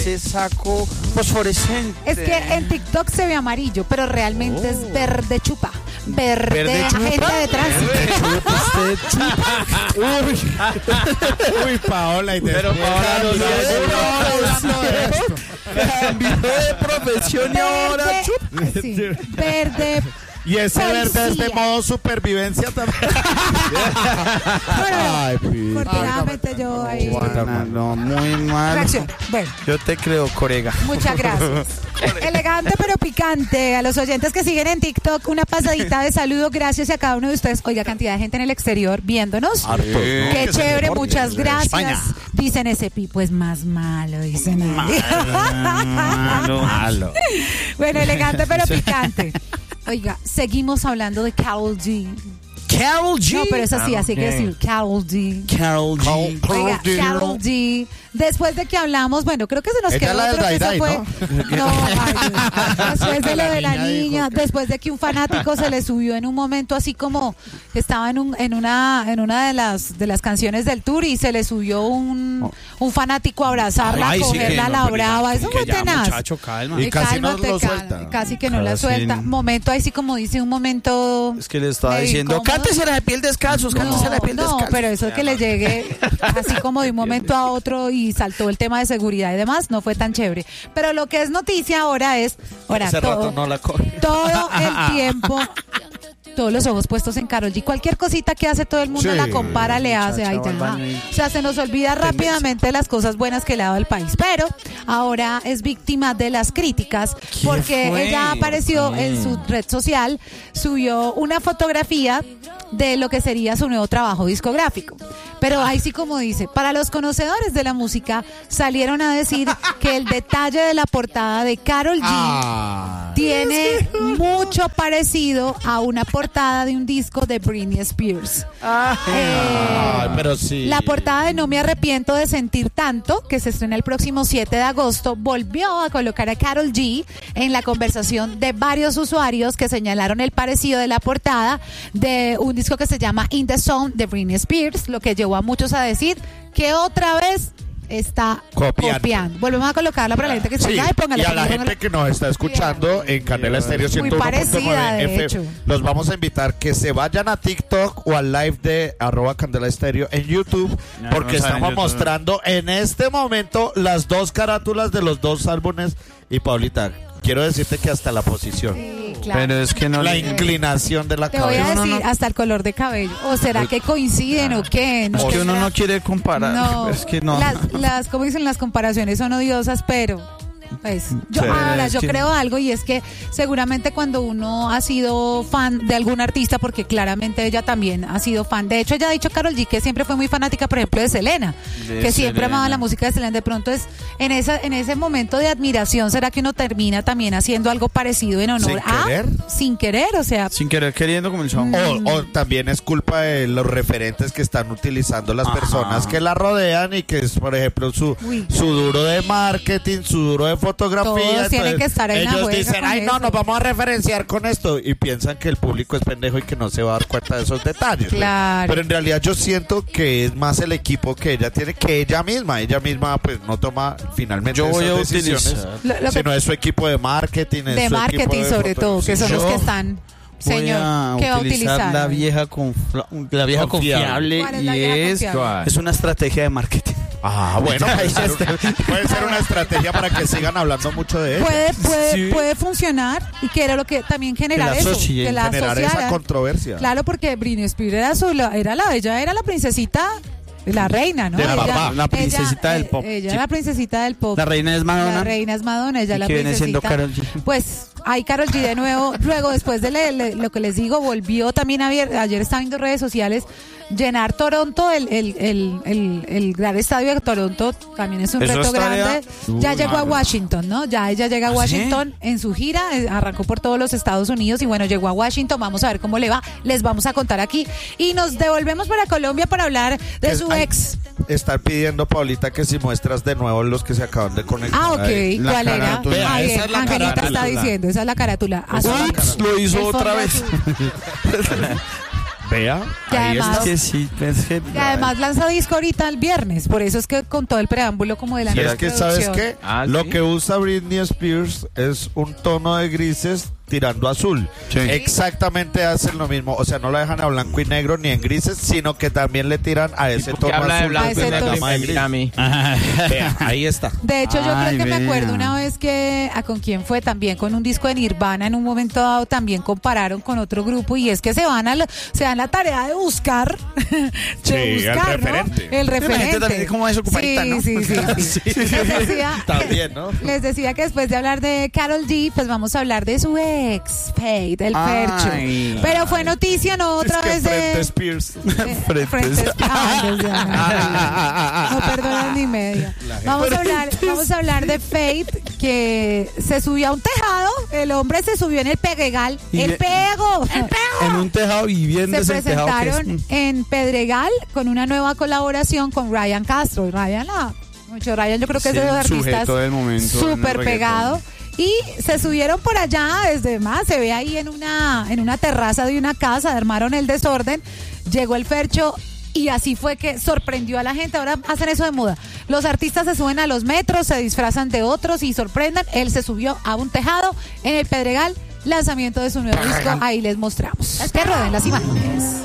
ese saco fosforescente. Es que en TikTok se ve amarillo, pero realmente es verde chupa. Verde agente de tránsito. Uy, Paola, y Pero Paola no sabe esto. Cambió de profesión y ahora Sí, verde. Y ese verde es de policía. modo supervivencia también. Ay, Pi. Afortunadamente yo ahí. Juana, no, muy mal. Reacción. Bueno, Yo te creo, corega. muchas gracias. Elegante pero picante. A los oyentes que siguen en TikTok, una pasadita de saludo. Gracias a cada uno de ustedes. Oiga, cantidad de gente en el exterior viéndonos. Hartos, ¿no? Qué Que se chévere, reporte muchas desde gracias. España. Dicen ese Pipo es más malo, dicen. Malo. Bueno, elegante pero picante. Oiga, seguimos hablando de Karol G. Karol G. No, pero eso sí, así que decir Karol G. Karol G. Oiga, Karol G. Después de que hablamos, bueno, creo que se nos Ella quedó la del otro que se Rai fue. Rai, No, ay, después de lo de la niña niña, dijo que- después de que un fanático se le subió en un momento así como que estaba en una de las canciones del tour y se le subió un fanático a abrazarla, a cogerla a la brava. Eso fue tenaz. Muchacho, calma. Y casi no Cálmate, lo calma, suelta. casi que no la Casi suelta. no. Momento ahí sí como dice un momento. Es que le estaba medio diciendo, incómodo. cántese la de piel descalzos, cántese la de piel No, descalzos. pero eso de que le llegue así como de un momento a otro y saltó el tema de seguridad y demás, no fue tan chévere. Pero lo que es noticia ahora es, Hace rato no la coge. todo el tiempo, todos los ojos puestos en Karol G. Cualquier cosita que hace todo el mundo Sí, la compara, le hace. Ay, va al ya. baño y- O sea, se nos olvida rápidamente las cosas buenas que le ha dado el país. Pero ahora es víctima de las críticas porque fue? ella apareció en su red social, subió una fotografía de lo que sería su nuevo trabajo discográfico. Pero ahí sí, como dice, para los conocedores de la música salieron a decir que el detalle de la portada de Karol G tiene mucho parecido a una portada de un disco de Britney Spears. Ay, pero sí. La portada de No me arrepiento de sentir tanto, que se estrena el próximo 7 de agosto, volvió a colocar a Karol G en la conversación de varios usuarios que señalaron el parecido de la portada de un disco que se llama In the Zone de Britney Spears, lo que llevó a muchos a decir que otra vez está copiando. Volvemos a colocarla para la gente que está Sí, acá y póngale. y a la póngale. gente que nos está escuchando en Candela Estéreo Muy parecida, 101.9 de FM, hecho. los vamos a invitar que se vayan a TikTok o al live de @Candela Estéreo en YouTube, Ya, porque no saben estamos YouTube. mostrando en este momento las dos carátulas de los dos álbumes. Y Paulita, quiero decirte que hasta la posición, Sí, claro. Pero es que no la le... inclinación de la Te voy a cabeza. decir hasta el color de cabello. ¿O será que coinciden o qué? Es que uno tendrá- no quiere comparar. No, Es que no. las como dicen, las comparaciones son odiosas, pero pues yo Sí, ahora es yo que- creo algo, y es que seguramente cuando uno ha sido fan de algún artista, porque claramente ella también ha sido fan, de hecho ella ha dicho, Karol G, que siempre fue muy fanática, por ejemplo, de Selena, De que siempre Selena. amaba la música de Selena. De pronto es en ese momento de admiración, será que uno termina también haciendo algo parecido en honor ¿Sin querer? sin querer, o sea, Sin querer queriendo como el song. O también es culpa de los referentes que están utilizando las Ajá. personas que la rodean, y que es, por ejemplo, su Uy. duro de marketing, su duro de fotografía. Todos tienen que estar en la ellos juega dicen, con ay, no, eso". nos vamos a referenciar con esto. Y piensan que el público es pendejo y que no se va a dar cuenta de esos detalles. Claro. Pero en realidad yo siento que es más el equipo que ella tiene, que ella misma pues no toma finalmente Yo voy esas a decisiones, utilizar. Lo que- sino es su equipo de marketing. es de su marketing equipo de sobre todo, que son los Yo que están. Señor, voy ¿qué va a utilizar utilizar? la vieja, la vieja Confiable. confiable, ¿Cuál es y la vieja confiable? es una estrategia de marketing. Ah, bueno, Ahí puede ser una estrategia para que sigan hablando mucho de ella. Sí. Puede funcionar, y que era lo que también generar Que la eso, asocien, que la generar esa asociara. controversia. Claro, porque Britney Spears ella era la princesita, la reina, ¿no? De la Ella- papá. La princesita del pop. Ella Sí. era la princesita del pop. La reina es Madonna. La reina es Madonna, ella ¿Y la qué viene siendo princesita. Karol G? Pues hay Karol G de nuevo. Luego, después de lo que les digo, volvió también ayer estaba viendo redes sociales, llenar Toronto, el gran estadio de Toronto también es un Eso reto estaría- grande. Uy, Ya llegó a mano. Washington, ¿no? Ya ella llega a ¿Ah, sí? Washington en su gira, arrancó por todos los Estados Unidos y bueno, llegó a Washington. Vamos a ver cómo le va, les vamos a contar aquí. Y nos devolvemos para Colombia para hablar de Que- su ay, ex. Están pidiendo, Paulita, que si muestras de nuevo los que se acaban de conectar. Ah, ok. Ahí. la ¿Cuál era? carátula. Vea, Ah, esa bien, es la Angelita está carátula. diciendo, esa es la carátula. Azul. Ups, lo hizo El fondo otra vez. azul. Vea, Y ahí además- está. Que sí, es que- Y además lanza disco ahorita el viernes, por eso es que con todo el preámbulo como de la Y nueva es que, ¿sabes producción. qué? Ah, Lo ¿sí? que usa Britney Spears es un tono de grises tirando azul. Sí. Exactamente hacen lo mismo. O sea, no la dejan a blanco y negro ni en grises, sino que también le tiran a ese ¿Por tono qué habla de azul. blanco A y ese negro tono. y me mira a mí? Vea, ahí está. De hecho, yo Ay, creo que me vea. acuerdo una vez que, ¿con quién fue? También con un disco de Nirvana, en un momento dado también compararon con otro grupo y es que se dan la tarea de buscar, Sí, el ¿no? referente. El la gente referente. también es como desocupadita, sí, ¿no? sí, sí. También, ¿no? Les decía que después de hablar de Karol G, pues vamos a hablar de su ex, Fate, el Ay. Fercho. Pero fue noticia, ¿no? Otra Es que vez frente de... Spears. Frente no perdonan ni media. Vamos a hablar de Fate, que se subió a un tejado. El hombre se subió en el Pedregal. Y ¡El ve- pego! En un tejado y viendo Se ese tejado que es- presentaron en Pedregal con una nueva colaboración con Ryan Castro. Ryan, yo creo que Sí, es de los el artistas sujeto del momento en el súper reggaetón. pegado. Y se subieron por allá, desde más, se ve ahí en una terraza de una casa, armaron el desorden, llegó el Fercho y así fue que sorprendió a la gente. Ahora hacen eso de moda. Los artistas se suben a los metros, se disfrazan de otros y sorprenden. Él se subió a un tejado en el Pedregal, lanzamiento de su nuevo disco, ahí les mostramos. Que rueden las imágenes.